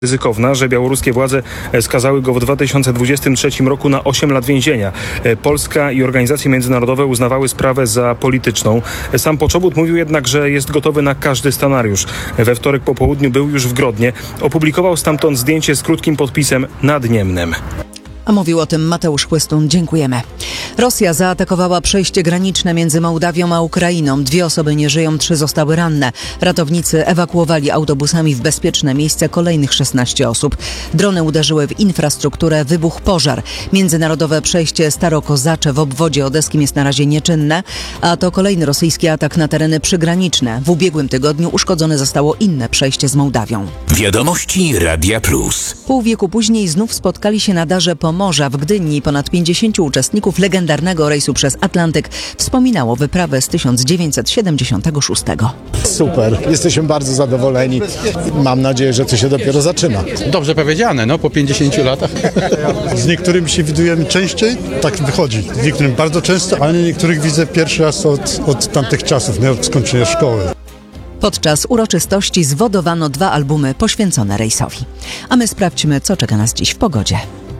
ryzykowna, że białoruskie władze skazały go w 2023 roku na 8 lat więzienia. Polska i organizacje międzynarodowe uznawały sprawę za polityczną. Sam Poczobut mówił jednak, że jest gotowy na każdy scenariusz. We wtorek po południu był już w Grodnie. Opublikował stamtąd zdjęcie z krótkim podpisem nad Niemnem. A mówił o tym Mateusz Chłystun. Dziękujemy. Rosja zaatakowała przejście graniczne między Mołdawią a Ukrainą. 2 osoby nie żyją, 3 zostały ranne. Ratownicy ewakuowali autobusami w bezpieczne miejsce kolejnych 16 osób. Drony uderzyły w infrastrukturę, wybuchł pożar. Międzynarodowe przejście Starokozacze w obwodzie odeskim jest na razie nieczynne, a to kolejny rosyjski atak na tereny przygraniczne. W ubiegłym tygodniu uszkodzone zostało inne przejście z Mołdawią. Wiadomości Radia Plus. Pół wieku później znów spotkali się na darze Pomorza w Gdyni. Ponad 50 uczestników legendarnego rejsu przez Atlantyk wspominało wyprawę z 1976. Super, jesteśmy bardzo zadowoleni. Mam nadzieję, że to się dopiero zaczyna. Dobrze powiedziane, po 50 latach. Z niektórymi się widujemy częściej, tak wychodzi. Z niektórymi bardzo często, ale niektórych widzę pierwszy raz od tamtych czasów, od skończenia szkoły. Podczas uroczystości zwodowano 2 albumy poświęcone rejsowi. A my sprawdźmy, co czeka nas dziś w pogodzie.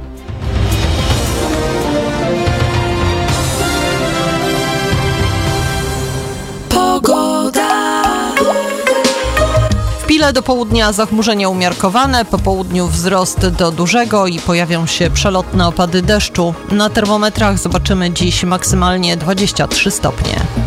W Pile do południa zachmurzenie umiarkowane, po południu wzrost do dużego i pojawią się przelotne opady deszczu. Na termometrach zobaczymy dziś maksymalnie 23 stopnie.